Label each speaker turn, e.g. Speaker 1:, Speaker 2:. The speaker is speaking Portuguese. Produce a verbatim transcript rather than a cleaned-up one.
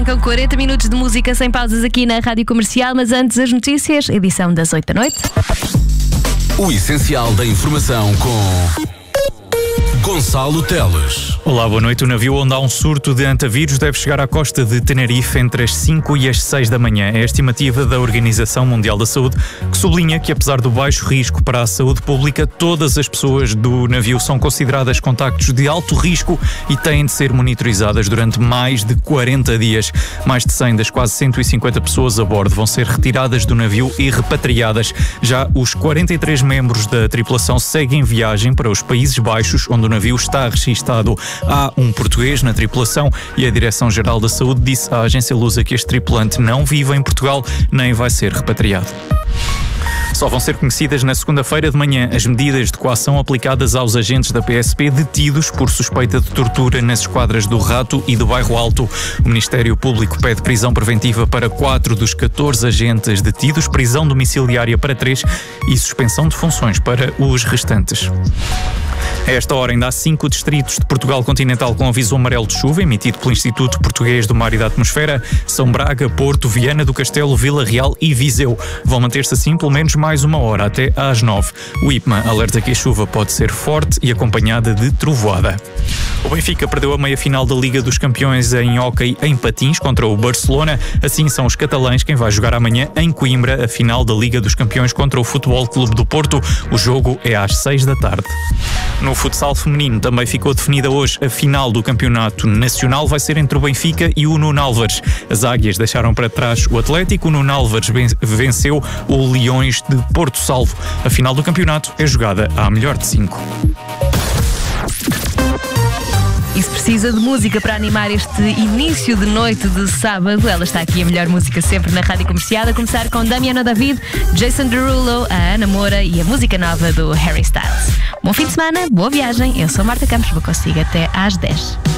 Speaker 1: Com quarenta minutos de música sem pausas aqui na Rádio Comercial, mas antes as notícias, edição das oito da noite.
Speaker 2: O essencial da informação com Gonçalo Teles.
Speaker 3: Olá, boa noite. O navio onde há um surto de antavírus deve chegar à costa de Tenerife entre as cinco e as seis da manhã. É a estimativa da Organização Mundial da Saúde, que sublinha que, apesar do baixo risco para a saúde pública, todas as pessoas do navio são consideradas contactos de alto risco e têm de ser monitorizadas durante mais de quarenta dias. Mais de cem das quase cento e cinquenta pessoas a bordo vão ser retiradas do navio e repatriadas. Já os quarenta e três membros da tripulação seguem viagem para os Países Baixos, onde o navio está registado. Há um português na tripulação e a Direção-Geral da Saúde disse à agência Lusa que este tripulante não vive em Portugal nem vai ser repatriado. Só vão ser conhecidas na segunda-feira de manhã as medidas de coação aplicadas aos agentes da P S P detidos por suspeita de tortura nas esquadras do Rato e do Bairro Alto. O Ministério Público pede prisão preventiva para quatro dos catorze agentes detidos, prisão domiciliária para três e suspensão de funções para os restantes. A esta hora ainda há cinco distritos de Portugal continental com aviso amarelo de chuva, emitido pelo Instituto Português do Mar e da Atmosfera. São Braga, Porto, Viana do Castelo, Vila Real e Viseu. Vão manter-se assim pelo menos mais uma hora, até às nove. O I P M A alerta que a chuva pode ser forte e acompanhada de trovoada. O Benfica perdeu a meia-final da Liga dos Campeões em hóquei em patins contra o Barcelona. Assim são os catalães quem vai jogar amanhã em Coimbra a final da Liga dos Campeões contra o Futebol Clube do Porto. O jogo é às seis da tarde. No futsal feminino também ficou definida hoje a final do campeonato nacional. Vai ser entre o Benfica e o Nuno Álvares. As águias deixaram para trás o Atlético. O Nuno Álvares venceu o Leões de Porto Salvo. A final do campeonato é jogada à melhor de cinco.
Speaker 1: E se precisa de música para animar este início de noite de sábado, ela está aqui, a melhor música sempre na Rádio Comercial, a começar com Damiano David, Jason Derulo, a Ana Moura e a música nova do Harry Styles. Bom fim de semana, boa viagem, eu sou Marta Campos, vou consigo até às dez.